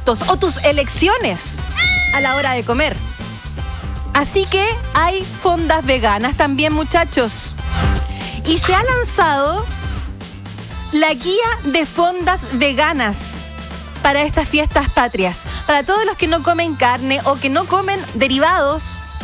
gustos o tus elecciones a la hora de comer. Así que hay fondas veganas también, muchachos. Y se ha lanzado la guía de fondas veganas para estas fiestas patrias. Para todos los que no comen carne o que no comen derivados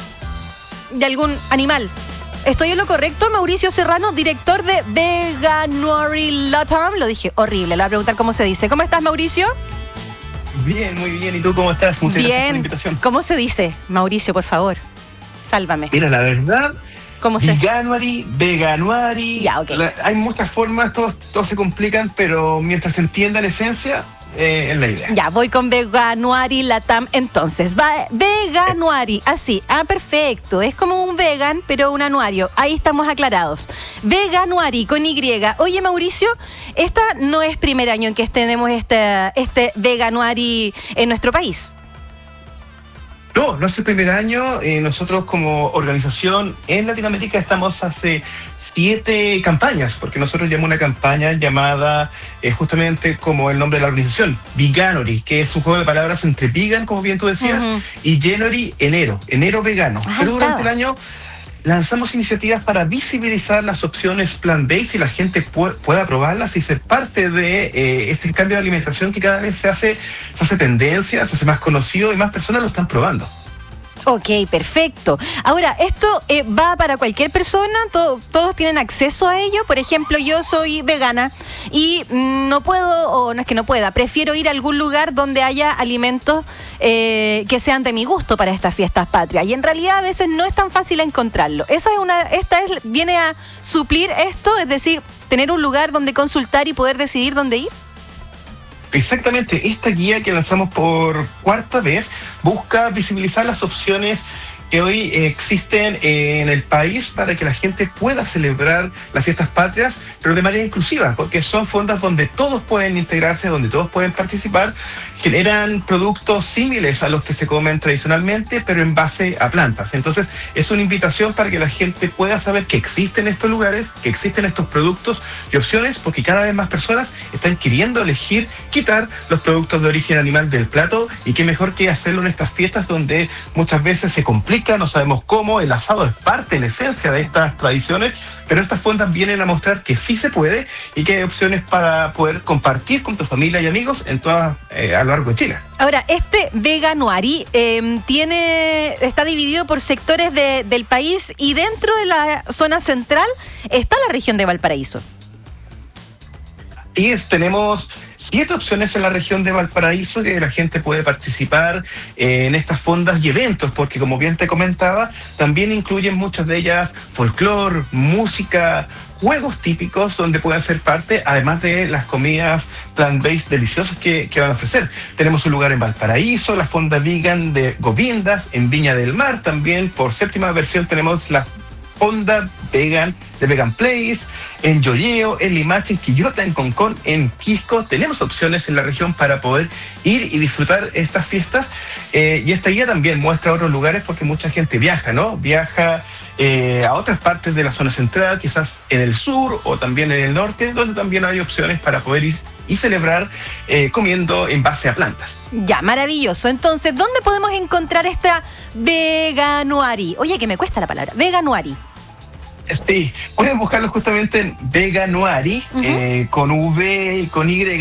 de algún animal. ¿Estoy en lo correcto? Mauricio Serrano, director de Veganuary Latam. Lo dije horrible, le voy a preguntar cómo se dice. ¿Cómo estás, Mauricio? Bien, muy bien. ¿Y tú cómo estás? Muchas gracias por la invitación. ¿Cómo se dice, Mauricio, por favor? Sálvame. Mira, la verdad, ¿cómo se? Veganuary. Ya, ok. Hay muchas formas, todos se complican, pero mientras se entienda en esencia, es la idea. Ya, voy con Veganuary Latam entonces. Va, Veganuary, así. Ah, perfecto. Es como un vegan, pero un anuario. Ahí estamos aclarados. Veganuary con Y. Oye, Mauricio, esta no es primer año en que tenemos este Veganuary en nuestro país. No es el primer año. Nosotros como organización en Latinoamérica estamos hace 7 campañas, porque nosotros llamamos una campaña llamada justamente como el nombre de la organización, Veganuary, que es un juego de palabras entre vegan, como bien tú decías, y January, enero vegano. Pero durante el año lanzamos iniciativas para visibilizar las opciones plant-based y la gente pueda probarlas y ser parte de este cambio de alimentación que cada vez se hace tendencia, se hace más conocido y más personas lo están probando. Ok, perfecto. Ahora, ¿esto va para cualquier persona? ¿Todos tienen acceso a ello? Por ejemplo, yo soy vegana y no puedo, o no es que no pueda, prefiero ir a algún lugar donde haya alimentos que sean de mi gusto para estas fiestas patrias. Y en realidad a veces no es tan fácil encontrarlo. Viene a suplir esto, es decir, tener un lugar donde consultar y poder decidir dónde ir. Exactamente, esta guía que lanzamos por 4ª vez busca visibilizar las opciones que hoy existen en el país para que la gente pueda celebrar las fiestas patrias, pero de manera inclusiva, porque son fondas donde todos pueden integrarse, donde todos pueden participar, generan productos similares a los que se comen tradicionalmente, pero en base a plantas. Entonces, es una invitación para que la gente pueda saber que existen estos lugares, que existen estos productos y opciones, porque cada vez más personas están queriendo elegir quitar los productos de origen animal del plato, y qué mejor que hacerlo en estas fiestas donde muchas veces se complica, no sabemos cómo. El asado es parte, en esencia, de estas tradiciones, pero estas fondas vienen a mostrar que sí se puede y que hay opciones para poder compartir con tu familia y amigos a lo largo de Chile. Ahora, este Veganuary está dividido por sectores del país, y dentro de la zona central está la región de Valparaíso. Y tenemos 7 opciones en la región de Valparaíso que la gente puede participar en estas fondas y eventos, porque como bien te comentaba, también incluyen muchas de ellas folclore, música, juegos típicos donde pueden ser parte, además de las comidas plant-based deliciosas que van a ofrecer. Tenemos un lugar en Valparaíso, la fonda vegan de Govindas, en Viña del Mar también. Por 7ª versión tenemos la fonda vegan de Vegan Place, en Llolleo, en Limache, en Quillota, en Concón, en Quisco. Tenemos opciones en la región para poder ir y disfrutar estas fiestas, y esta guía también muestra otros lugares, porque mucha gente viaja, ¿no? Viaja a otras partes de la zona central, quizás en el sur o también en el norte, donde también hay opciones para poder ir y celebrar comiendo en base a plantas. Ya, maravilloso. Entonces, ¿dónde podemos encontrar esta Veganuary? Oye, que me cuesta la palabra, Veganuary. Sí, pueden buscarlo justamente en Veganuary, con V y con Y,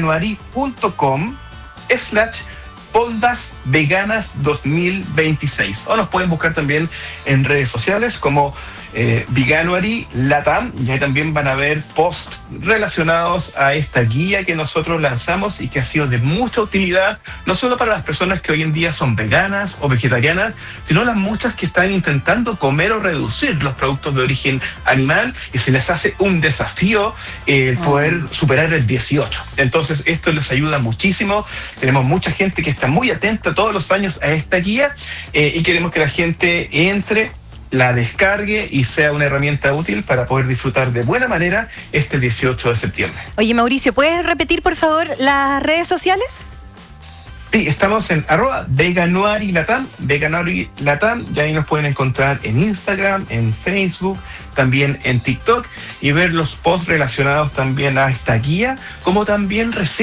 veganuary.com/fondas veganas 2026. O nos pueden buscar también en redes sociales como Veganuary Latam, y ahí también van a ver posts relacionados a esta guía que nosotros lanzamos y que ha sido de mucha utilidad, no solo para las personas que hoy en día son veganas o vegetarianas, sino las muchas que están intentando comer o reducir los productos de origen animal y se les hace un desafío poder superar el 18. Entonces esto les ayuda muchísimo. Tenemos mucha gente que está muy atenta todos los años a esta guía, y queremos que la gente entre, la descargue y sea una herramienta útil para poder disfrutar de buena manera este 18 de septiembre. Oye, Mauricio, ¿puedes repetir, por favor, las redes sociales? Sí, estamos en @Veganuary Latam, y ahí nos pueden encontrar en Instagram, en Facebook, también en TikTok, y ver los posts relacionados también a esta guía, como también